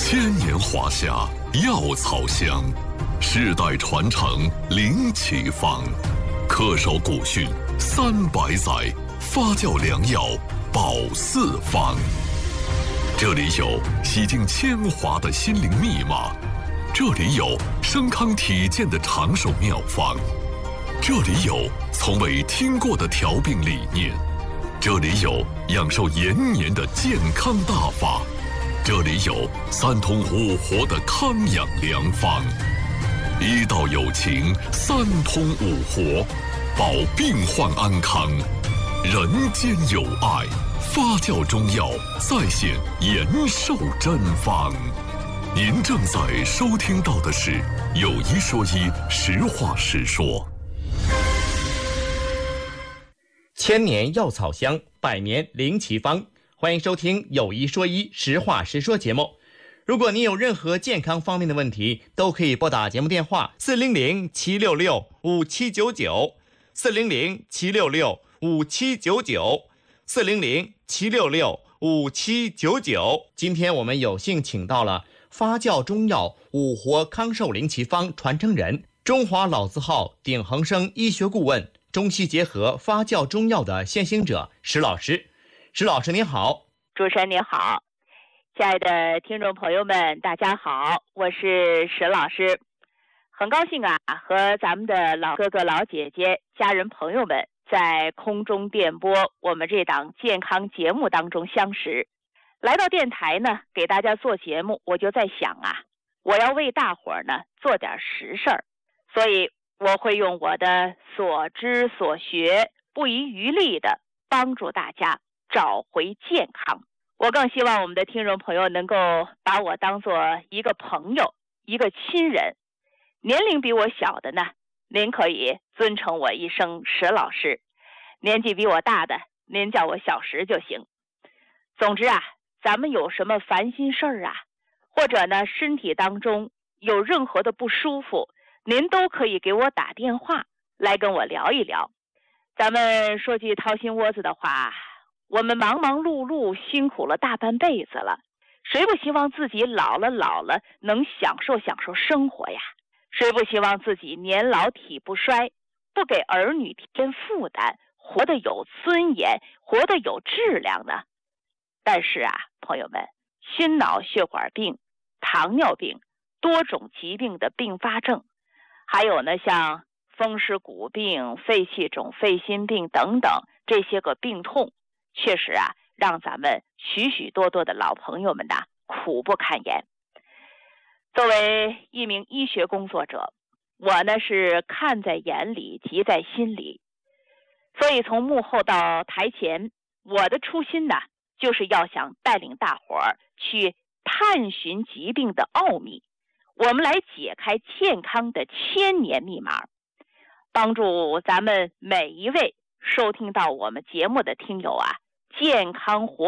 千年华夏，药草香；世代传承，灵奇方。恪守古训300载，发酵良药，保四方。这里有洗净铅华的心灵密码，这里有升康体健的长寿妙方，这里有从未听过的调病理念，这里有养寿延年的健康大法，这里有3通5活的康养良方。医道有情，3通5活，保病患安康，人间有爱。发酵中药再现延寿真方。您正在收听到的是有一说一，实话实说。 千年药草香，百年灵奇方。欢迎收听有一说一，实话实说节目。如果您有任何健康方面的问题，都可以拨打节目电话400-766-5799 400-766-5799 400-766-5799。今天我们有幸请到了发酵中药5活康寿灵奇方传承人，中华老字号鼎恒生医学顾问，中西结合发酵中药的先行者石老师。石老师您好。 主持人您好，亲爱的听众朋友们大家好，我是石老师。很高兴和咱们的老哥哥老姐姐家人朋友们在空中电波我们这档健康节目当中相识。来到电台呢，给大家做节目，我就在想我要为大伙儿呢做点实事儿，所以我会用我的所知所学，不遗余力的帮助大家找回健康。我更希望我们的听众朋友能够把我当做一个朋友，一个亲人。年龄比我小的呢，您可以尊称我一声石老师；年纪比我大的，您叫我小石就行。总之咱们有什么烦心事儿或者呢身体当中有任何的不舒服，您都可以给我打电话来跟我聊一聊。咱们说句掏心窝子的话，我们忙忙碌碌辛苦了大半辈子了，谁不希望自己老了能享受生活呀？谁不希望自己年老体不衰，不给儿女添负担，活得有尊严，活得有质量呢？但是朋友们，心脑血管病、糖尿病、多种疾病的并发症，还有呢像风湿骨病、肺气肿、肺心病等等这些个病痛，确实让咱们许许多多的老朋友们苦不堪言。作为一名医学工作者，我呢是看在眼里，急在心里，所以从幕后到台前，我的初心呢就是要想带领大伙儿去探寻疾病的奥秘，我们来解开健康的千年密码，帮助咱们每一位收听到我们节目的听友健康活